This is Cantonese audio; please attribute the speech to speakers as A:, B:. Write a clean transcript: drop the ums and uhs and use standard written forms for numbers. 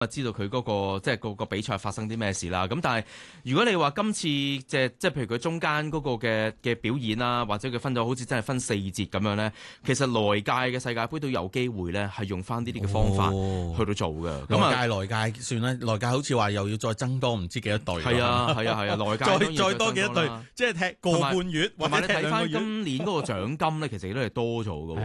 A: 知道佢嗰個即係個比賽發生啲咩事啦。咁但係如果你話今次即係譬如佢中間嗰個嘅表演啦，或者佢分咗好似真係分4節咁樣咧，其實來屆嘅世界盃都有機會咧係用翻呢啲嘅方法去到做嘅。咁
B: 來屆算啦，來屆好似話又要再增多唔知幾多隊。
A: 係啊，來屆
B: 再多幾多隊，即係踢個半月或者踢2個月。
A: 你睇翻今年嗰個獎金咧，其實都係多咗嘅。